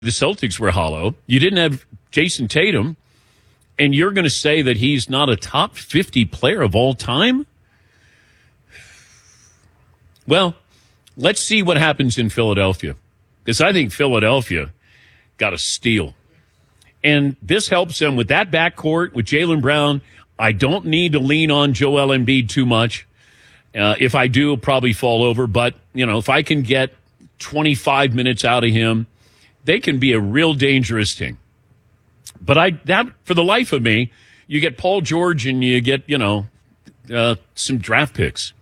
the Celtics were hollow. You didn't have Jason Tatum, and you're going to say that he's not a top 50 player of all time? Well, let's see what happens in Philadelphia, because I think Philadelphia got a steal. And this helps them with that backcourt, with Jaylen Brown. I don't need to lean on Joel Embiid too much. If I do, I'll probably fall over. But, if I can get 25 minutes out of him, they can be a real dangerous team. But for the life of me, you get Paul George and you get, some draft picks.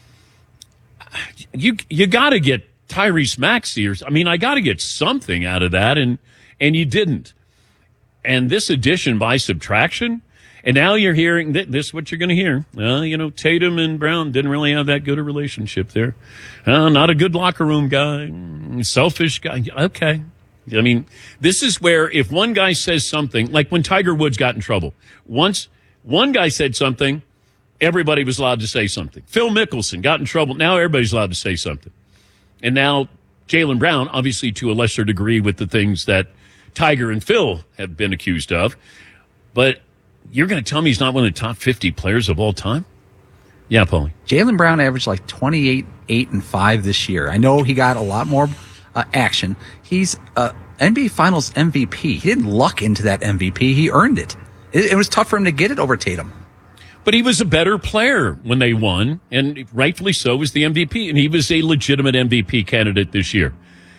You got to get Tyrese Maxey. I got to get something out of that, and you didn't. And this addition by subtraction, and now you're hearing this is what you're going to hear. Tatum and Brown didn't really have that good a relationship there. Not a good locker room guy, selfish guy. Okay. This is where if one guy says something, like when Tiger Woods got in trouble, once one guy said something, everybody was allowed to say something. Phil Mickelson got in trouble. Now everybody's allowed to say something. And now Jaylen Brown, obviously to a lesser degree with the things that Tiger and Phil have been accused of. But you're going to tell me he's not one of the top 50 players of all time? Yeah, Paulie. Jaylen Brown averaged like 28, 8, and 5 this year. I know he got a lot more action. He's NBA Finals MVP. He didn't luck into that MVP. He earned it. It was tough for him to get it over Tatum. But he was a better player when they won, and rightfully so was the MVP, and he was a legitimate MVP candidate this year.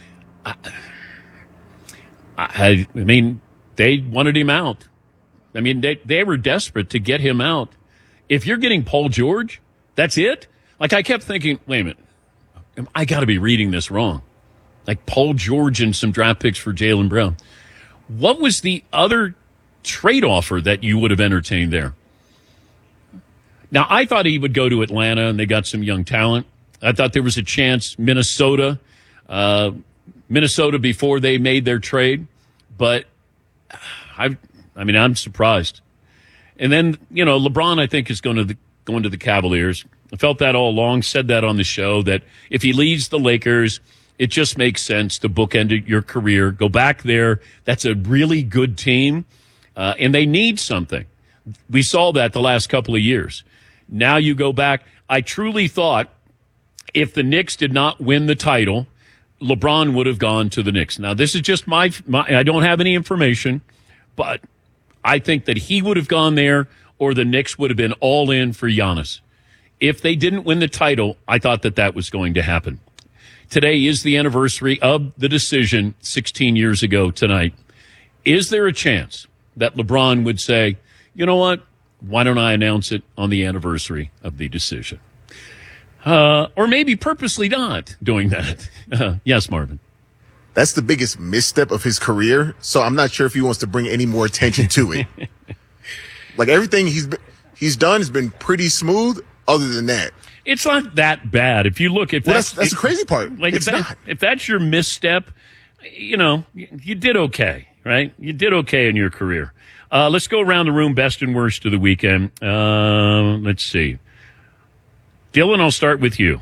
They wanted him out. They were desperate to get him out. If you're getting Paul George, that's it? I kept thinking, wait a minute, I got to be reading this wrong. Like Paul George and some draft picks for Jaylen Brown. What was the other trade offer that you would have entertained there? Now, I thought he would go to Atlanta, and they got some young talent. I thought there was a chance Minnesota before they made their trade. But, I'm surprised. And then, LeBron, I think, is going to the Cavaliers. I felt that all along, said that on the show, that if he leaves the Lakers, it just makes sense to bookend your career. Go back there. That's a really good team, and they need something. We saw that the last couple of years. Now you go back. I truly thought if the Knicks did not win the title, LeBron would have gone to the Knicks. Now, this is just my I don't have any information, but I think that he would have gone there, or the Knicks would have been all in for Giannis. If they didn't win the title, I thought that was going to happen. Today is the anniversary of the decision 16 years ago tonight. Is there a chance that LeBron would say, you know what? Why don't I announce it on the anniversary of the decision? Or maybe purposely not doing that. Yes, Marvin. That's the biggest misstep of his career, so I'm not sure if he wants to bring any more attention to it. Everything he's done has been pretty smooth other than that. It's not that bad. If you look at that's the crazy part. If that's your misstep, you did okay, right? You did okay in your career. Let's go around the room, best and worst of the weekend. Let's see. Dylan, I'll start with you.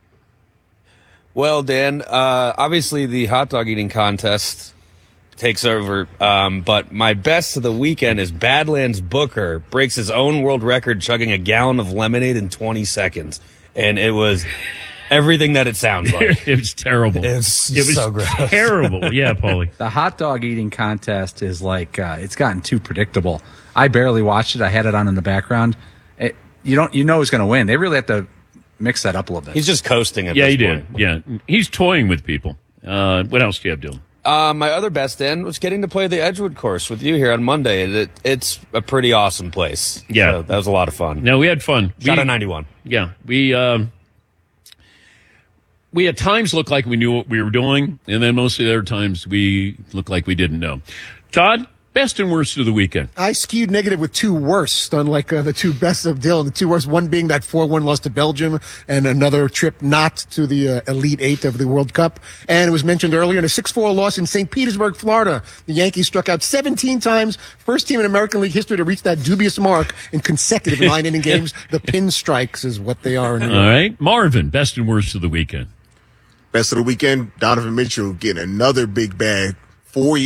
Well, Dan, obviously the hot dog eating contest takes over, but my best of the weekend is Badlands Booker breaks his own world record chugging a gallon of lemonade in 20 seconds. And it was everything that it sounds like. It was terrible. It was so gross. Terrible. Yeah, Paulie. The hot dog eating contest is it's gotten too predictable. I barely watched it. I had it on in the background. You know who's going to win. They really have to mix that up a little bit. He's just coasting at this point. Did. Yeah, he's toying with people. What else do you have, Dylan? My other best, Dan, was getting to play the Edgewood course with you here on Monday. It's a pretty awesome place. Yeah. So that was a lot of fun. No, we had fun. Shot a 91. Yeah. We at times looked like we knew what we were doing, and then most of the other times we looked like we didn't know. Todd, best and worst of the weekend. I skewed negative with two worst, unlike the two best of Dylan. The two worst, one being that 4-1 loss to Belgium and another trip not to the Elite Eight of the World Cup. And it was mentioned earlier in a 6-4 loss in St. Petersburg, Florida. The Yankees struck out 17 times. First team in American League history to reach that dubious mark in consecutive 9-inning games. The pinstrikes is what they are. All right. Marvin, best and worst of the weekend. Best of the weekend, Donovan Mitchell getting another big bag 4